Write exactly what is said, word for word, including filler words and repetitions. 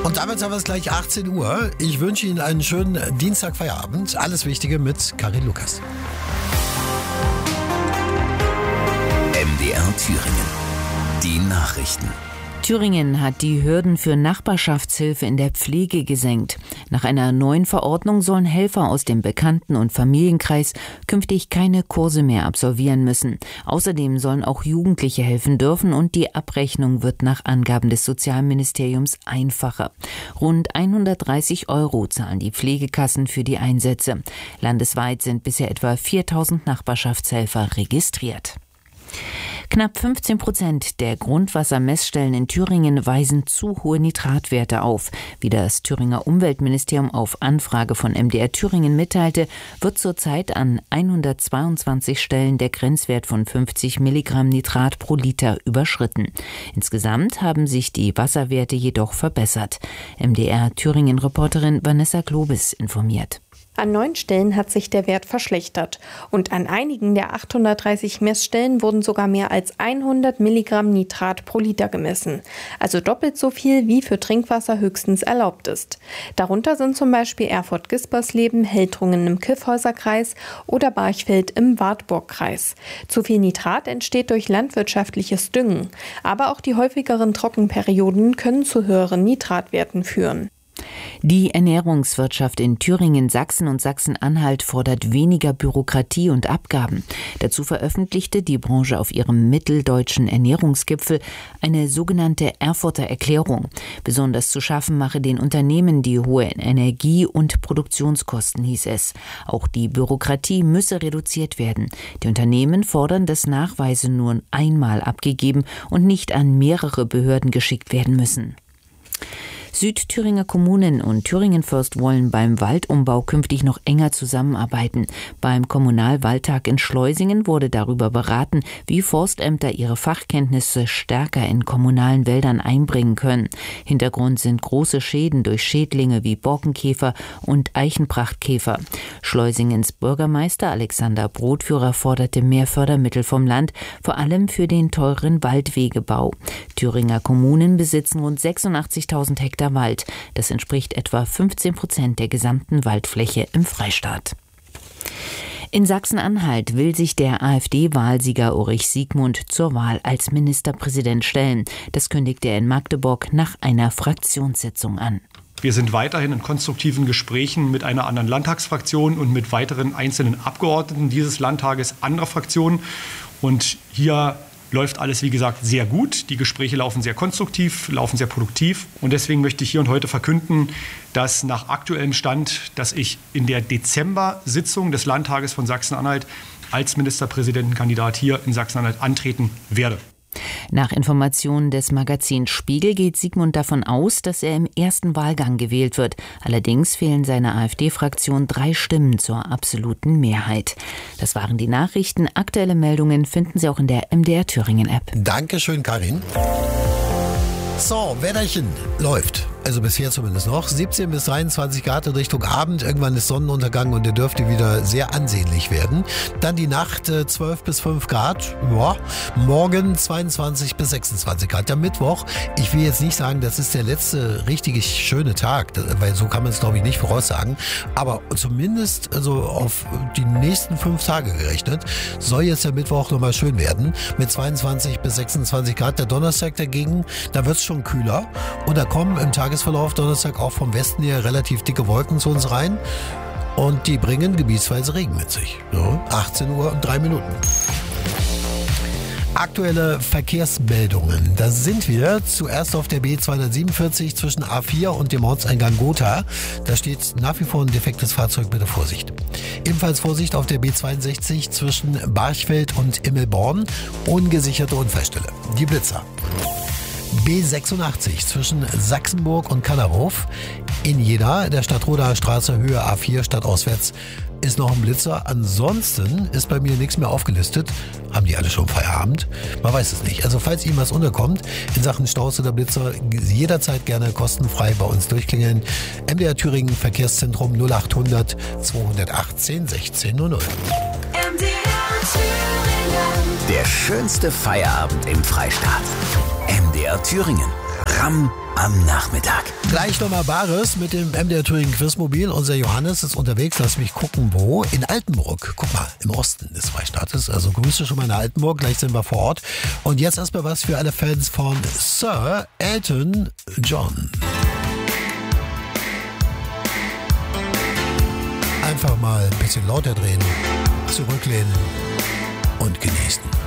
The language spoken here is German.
Und damit haben wir es gleich achtzehn Uhr. Ich wünsche Ihnen einen schönen Dienstagfeierabend. Alles Wichtige mit Karin Lukas. M D R Thüringen. Die Nachrichten. Thüringen hat die Hürden für Nachbarschaftshilfe in der Pflege gesenkt. Nach einer neuen Verordnung sollen Helfer aus dem Bekannten- und Familienkreis künftig keine Kurse mehr absolvieren müssen. Außerdem sollen auch Jugendliche helfen dürfen und die Abrechnung wird nach Angaben des Sozialministeriums einfacher. Rund hundertdreißig Euro zahlen die Pflegekassen für die Einsätze. Landesweit sind bisher etwa viertausend Nachbarschaftshelfer registriert. Knapp fünfzehn Prozent der Grundwassermessstellen in Thüringen weisen zu hohe Nitratwerte auf. Wie das Thüringer Umweltministerium auf Anfrage von M D R Thüringen mitteilte, wird zurzeit an hundertzweiundzwanzig Stellen der Grenzwert von fünfzig Milligramm Nitrat pro Liter überschritten. Insgesamt haben sich die Wasserwerte jedoch verbessert. M D R Thüringen-Reporterin Vanessa Globis informiert. An neun Stellen hat sich der Wert verschlechtert und an einigen der achthundertdreißig Messstellen wurden sogar mehr als hundert Milligramm Nitrat pro Liter gemessen, also doppelt so viel, wie für Trinkwasser höchstens erlaubt ist. Darunter sind zum Beispiel Erfurt-Gispersleben, Heltrungen im Kyffhäuserkreis oder Barchfeld im Wartburgkreis. Zu viel Nitrat entsteht durch landwirtschaftliches Düngen, aber auch die häufigeren Trockenperioden können zu höheren Nitratwerten führen. Die Ernährungswirtschaft in Thüringen, Sachsen und Sachsen-Anhalt fordert weniger Bürokratie und Abgaben. Dazu veröffentlichte die Branche auf ihrem mitteldeutschen Ernährungsgipfel eine sogenannte Erfurter Erklärung. Besonders zu schaffen mache den Unternehmen die hohe Energie- und Produktionskosten, hieß es. Auch die Bürokratie müsse reduziert werden. Die Unternehmen fordern, dass Nachweise nur einmal abgegeben und nicht an mehrere Behörden geschickt werden müssen. Südthüringer Kommunen und Thüringen First wollen beim Waldumbau künftig noch enger zusammenarbeiten. Beim Kommunalwaldtag in Schleusingen wurde darüber beraten, wie Forstämter ihre Fachkenntnisse stärker in kommunalen Wäldern einbringen können. Hintergrund sind große Schäden durch Schädlinge wie Borkenkäfer und Eichenprachtkäfer. Schleusingens Bürgermeister Alexander Brotführer forderte mehr Fördermittel vom Land, vor allem für den teuren Waldwegebau. Thüringer Kommunen besitzen rund sechsundachtzigtausend Hektar Wald. Das entspricht etwa fünfzehn Prozent der gesamten Waldfläche im Freistaat. In Sachsen-Anhalt will sich der AfD-Wahlsieger Ulrich Siegmund zur Wahl als Ministerpräsident stellen. Das kündigte er in Magdeburg nach einer Fraktionssitzung an. Wir sind weiterhin in konstruktiven Gesprächen mit einer anderen Landtagsfraktion und mit weiteren einzelnen Abgeordneten dieses Landtages anderer Fraktionen. Und hier läuft alles, wie gesagt, sehr gut. Die Gespräche laufen sehr konstruktiv, laufen sehr produktiv. Und deswegen möchte ich hier und heute verkünden, dass nach aktuellem Stand, dass ich in der Dezember-Sitzung des Landtages von Sachsen-Anhalt als Ministerpräsidentenkandidat hier in Sachsen-Anhalt antreten werde. Nach Informationen des Magazins Spiegel geht Siegmund davon aus, dass er im ersten Wahlgang gewählt wird. Allerdings fehlen seiner AfD-Fraktion drei Stimmen zur absoluten Mehrheit. Das waren die Nachrichten. Aktuelle Meldungen finden Sie auch in der M D R Thüringen-App. Dankeschön, Karin. So, Wetterchen läuft. Also bisher zumindest noch. siebzehn bis dreiundzwanzig Grad in Richtung Abend. Irgendwann ist Sonnenuntergang und der dürfte wieder sehr ansehnlich werden. Dann die Nacht äh, zwölf bis fünf Grad. Ja. Morgen zweiundzwanzig bis sechsundzwanzig Grad. Der Mittwoch, ich will jetzt nicht sagen, das ist der letzte richtig schöne Tag, weil so kann man es, glaube ich, nicht voraussagen. Aber zumindest also auf die nächsten fünf Tage gerechnet, soll jetzt der Mittwoch nochmal schön werden. Mit zweiundzwanzig bis sechsundzwanzig Grad. Der Donnerstag dagegen, da wird es schon kühler. Und da kommen im Tag Tagesverlauf Donnerstag auch vom Westen her relativ dicke Wolken zu uns rein und die bringen gebietsweise Regen mit sich. So, achtzehn Uhr und drei Minuten. Aktuelle Verkehrsmeldungen. Da sind wir zuerst auf der B zweihundertsiebenundvierzig zwischen A vier und dem Ortseingang Gotha. Da steht nach wie vor ein defektes Fahrzeug, bitte Vorsicht. Ebenfalls Vorsicht auf der B zweiundsechzig zwischen Barchfeld und Immelborn. Ungesicherte Unfallstelle. Die Blitzer. B sechsundachtzig zwischen Sachsenburg und Kannerhof. In Jena, der Stadtrodaer Straße, Höhe A vier, stadtauswärts, ist noch ein Blitzer. Ansonsten ist bei mir nichts mehr aufgelistet. Haben die alle schon Feierabend? Man weiß es nicht. Also falls Ihnen was unterkommt in Sachen Staus oder Blitzer, jederzeit gerne kostenfrei bei uns durchklingeln. M D R Thüringen Verkehrszentrum null achthundert zweihundertachtzehn sechzehn null null. M D R Thüringen. Der schönste Feierabend im Freistaat. M D R Thüringen. Ramm am Nachmittag. Gleich nochmal Bares mit dem M D R Thüringen Quizmobil. Unser Johannes ist unterwegs, lass mich gucken, wo. In Altenburg. Guck mal, im Osten des Freistaates. Also Grüße schon mal in Altenburg, gleich sind wir vor Ort. Und jetzt erstmal was für alle Fans von Sir Elton John. Einfach mal ein bisschen lauter drehen, zurücklehnen und genießen.